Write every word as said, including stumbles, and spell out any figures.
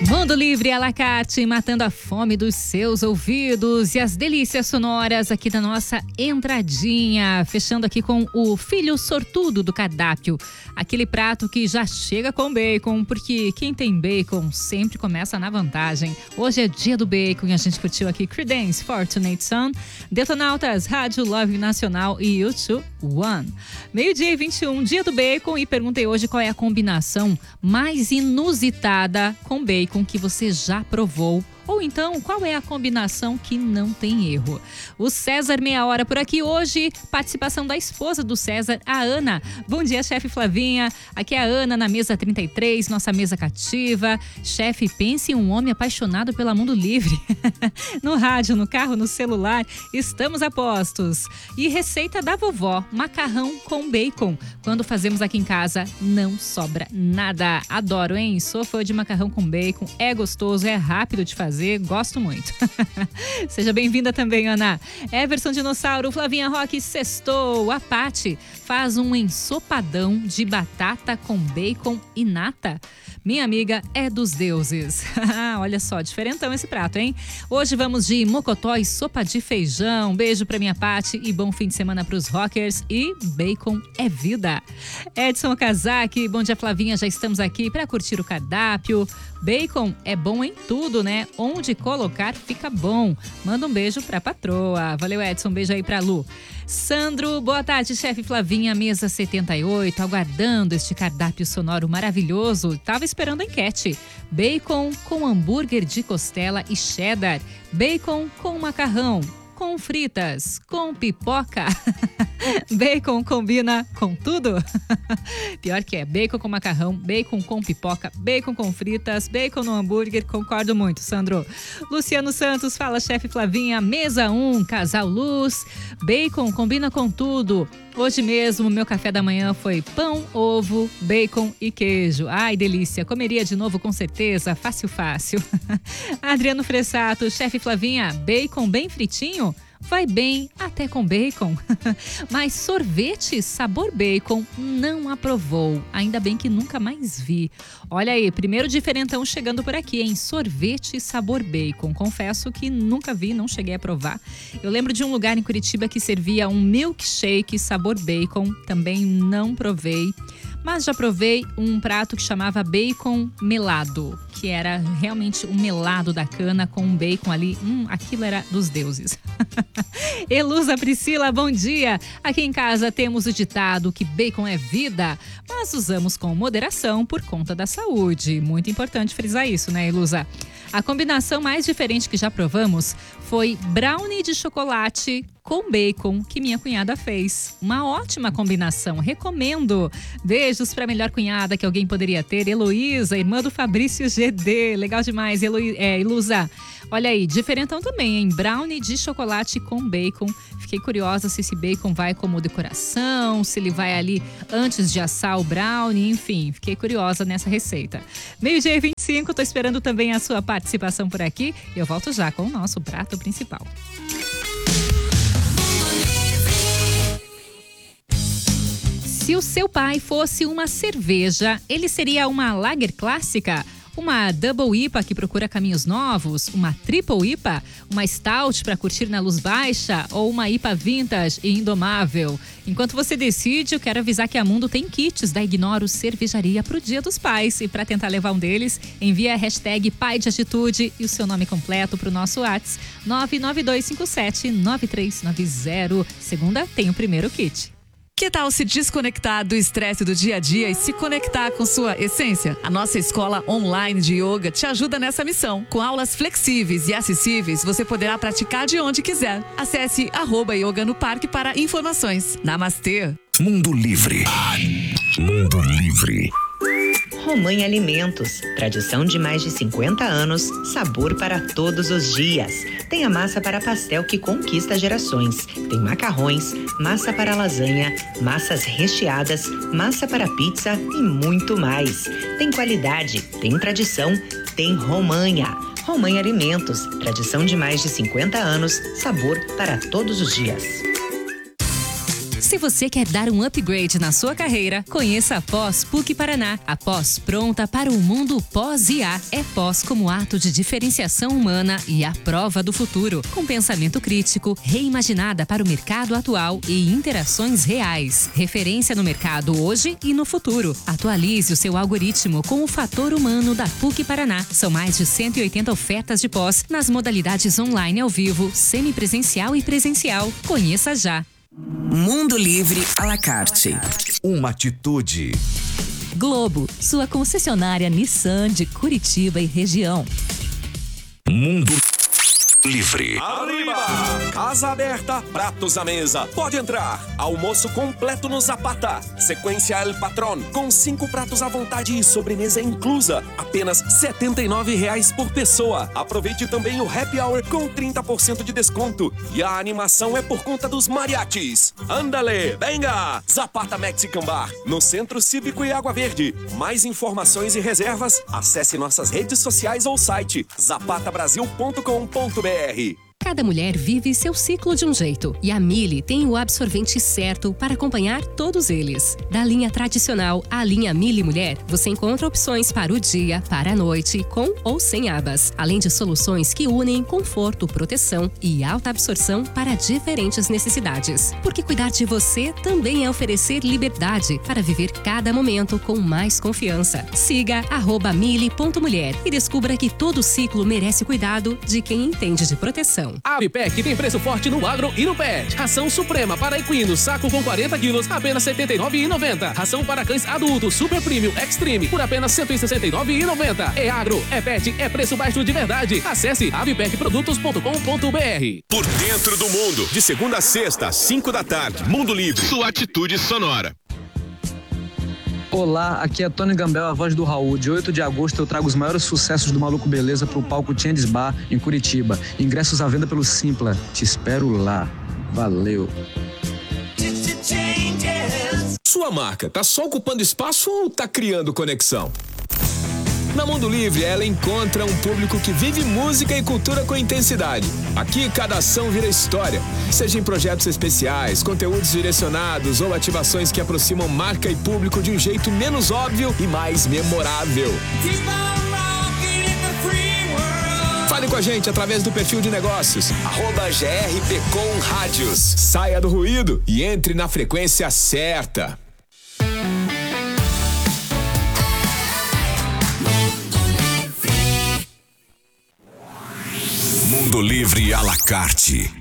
Mundo Livre à la carte, matando a fome dos seus ouvidos e as delícias sonoras aqui da nossa entradinha. Fechando aqui com o filho sortudo do cardápio. Aquele prato que já chega com bacon, porque quem tem bacon sempre começa na vantagem. Hoje é dia do bacon e a gente curtiu aqui Creedence, Fortunate Son, Detonautas, Rádio Love Nacional e U dois One. Meio-dia e vinte e um, dia do bacon, e perguntei hoje qual é a combinação mais inusitada com bacon que você já provou. Ou então, qual é a combinação que não tem erro? O César Meia Hora por aqui hoje, participação da esposa do César, a Ana. Bom dia, chefe Flavinha. Aqui é a Ana na mesa trinta e três, nossa mesa cativa. Chefe, pense em um homem apaixonado pelo Mundo Livre. No rádio, no carro, no celular, estamos a postos. E receita da vovó, macarrão com bacon. Quando fazemos aqui em casa, não sobra nada. Adoro, hein? Sou fã de macarrão com bacon, é gostoso, é rápido de fazer. Gosto muito. Seja bem-vinda também, Ana. Everson Dinossauro, Flavinha Roque, sextou. A Pati faz um ensopadão de batata com bacon e nata. Minha amiga é dos deuses. Olha só, diferentão esse prato, hein? Hoje vamos de mocotó e sopa de feijão. Beijo pra minha Pati e bom fim de semana pros rockers. E bacon é vida. Edson Okazaki, bom dia, Flavinha. Já estamos aqui pra curtir o cardápio. Bacon é bom em tudo, né? Onde colocar fica bom. Manda um beijo pra patroa. Valeu, Edson. Um beijo aí pra Lu. Sandro, boa tarde, chefe Flavinha, mesa setenta e oito, aguardando este cardápio sonoro maravilhoso. Tava esperando a enquete. Bacon com hambúrguer de costela e cheddar. Bacon com macarrão. Com fritas, com pipoca. Bacon combina com tudo? Pior que é, bacon com macarrão, bacon com pipoca, bacon com fritas, bacon no hambúrguer, concordo muito, Sandro. Luciano Santos, fala, chefe Flavinha, mesa um, casal Luz, bacon combina com tudo. Hoje mesmo, meu café da manhã foi pão, ovo, bacon e queijo. Ai, delícia, comeria de novo com certeza, fácil, fácil. Adriano Fressato, chefe Flavinha, bacon bem fritinho? Vai bem até com bacon. Mas sorvete sabor bacon não aprovou. Ainda bem que nunca mais vi. Olha aí, primeiro diferentão chegando por aqui, hein? Sorvete sabor bacon. Confesso que nunca vi, não cheguei a provar. Eu lembro de um lugar em Curitiba que servia um milkshake sabor bacon. Também não provei. Mas já provei um prato que chamava bacon melado, que era realmente um melado da cana com um bacon ali. Hum, aquilo era dos deuses. Elusa Priscila, bom dia. Aqui em casa temos o ditado que bacon é vida, mas usamos com moderação por conta da saúde. Muito importante frisar isso, né, Elusa? A combinação mais diferente que já provamos foi brownie de chocolate com bacon, que minha cunhada fez. Uma ótima combinação, recomendo. Beijos para a melhor cunhada que alguém poderia ter, Heloísa, irmã do Fabrício G D. Legal demais, Helo... é, Ilusa. Olha aí, diferentão também, hein? Brownie de chocolate com bacon. Fiquei curiosa se esse bacon vai como decoração, se ele vai ali antes de assar o brownie, enfim. Fiquei curiosa nessa receita. Meio-dia e vinte e cinco, tô esperando também a sua participação por aqui. Eu volto já com o nosso prato principal. Se o seu pai fosse uma cerveja, ele seria uma lager clássica? Uma Double I P A que procura caminhos novos? Uma Triple I P A? Uma Stout para curtir na luz baixa? Ou uma I P A Vintage e Indomável? Enquanto você decide, eu quero avisar que a Mundo tem kits da Ignoro Cervejaria pro Dia dos Pais. E para tentar levar um deles, envie a hashtag Pai de Atitude e o seu nome completo pro nosso WhatsApp nove nove dois cinco sete nove três nove zero. Segunda, tem o primeiro kit. Que tal se desconectar do estresse do dia a dia e se conectar com sua essência? A nossa escola online de yoga te ajuda nessa missão. Com aulas flexíveis e acessíveis, você poderá praticar de onde quiser. Acesse arroba yoga no parque para informações. Namastê! Mundo Livre. Mundo Livre. Romanha Alimentos, tradição de mais de cinquenta anos, sabor para todos os dias. Tem a massa para pastel que conquista gerações. Tem macarrões, massa para lasanha, massas recheadas, massa para pizza e muito mais. Tem qualidade, tem tradição, tem Romanha. Romanha Alimentos, tradição de mais de cinquenta anos, sabor para todos os dias. Se você quer dar um upgrade na sua carreira, conheça a Pós P U C Paraná. A pós pronta para o mundo pós-I A. É pós como ato de diferenciação humana e a prova do futuro, com pensamento crítico, reimaginada para o mercado atual e interações reais. Referência no mercado hoje e no futuro. Atualize o seu algoritmo com o fator humano da P U C Paraná. São mais de cento e oitenta ofertas de pós nas modalidades online ao vivo, semipresencial e presencial. Conheça já. Mundo Livre à la carte. Uma atitude. Globo, sua concessionária Nissan de Curitiba e região. Mundo Livre. Arriba! Casa aberta, pratos à mesa. Pode entrar. Almoço completo no Zapata. Sequência El Patrón, com cinco pratos à vontade e sobremesa inclusa. Apenas setenta e nove reais por pessoa. Aproveite também o Happy Hour com trinta por cento de desconto. E a animação é por conta dos mariachis. Andale, venga! Zapata Mexican Bar, no Centro Cívico e Água Verde. Mais informações e reservas, acesse nossas redes sociais ou site zapata brasil ponto com ponto br. Cada mulher vive seu ciclo de um jeito e a Mili tem o absorvente certo para acompanhar todos eles. Da linha tradicional à linha Mili Mulher, você encontra opções para o dia, para a noite, com ou sem abas, além de soluções que unem conforto, proteção e alta absorção para diferentes necessidades. Porque cuidar de você também é oferecer liberdade para viver cada momento com mais confiança. Siga arroba mili ponto mulher e descubra que todo ciclo merece cuidado de quem entende de proteção. A Avipec tem preço forte no agro e no pet. Ração Suprema para equino, saco com quarenta quilos, apenas setenta e nove reais e noventa centavos. Ração para cães adultos, Super Premium Extreme, por apenas cento e sessenta e nove reais e noventa centavos. É agro, é pet, é preço baixo de verdade. Acesse avipec produtos ponto com ponto br. Por dentro do mundo, de segunda a sexta, às cinco da tarde. Mundo Livre, sua atitude sonora. Olá, aqui é Tony Gambel, a voz do Raul. De oito de agosto eu trago os maiores sucessos do Maluco Beleza pro palco Chandes Bar, em Curitiba. Ingressos à venda pelo Simpla. Te espero lá. Valeu. Sua marca tá só ocupando espaço ou tá criando conexão? Na Mundo Livre, ela encontra um público que vive música e cultura com intensidade. Aqui, cada ação vira história. Seja em projetos especiais, conteúdos direcionados ou ativações que aproximam marca e público de um jeito menos óbvio e mais memorável. Fale com a gente através do perfil de negócios, arroba G R P com Rádios. Saia do ruído e entre na frequência certa. Mundo Livre à la carte.